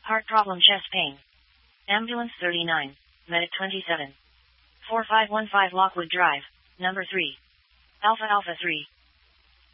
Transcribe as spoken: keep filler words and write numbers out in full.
Heart problem, chest pain. Ambulance thirty-nine, Medic twenty-seven. four five one five Lockwood Drive, number three. Alpha Alpha three.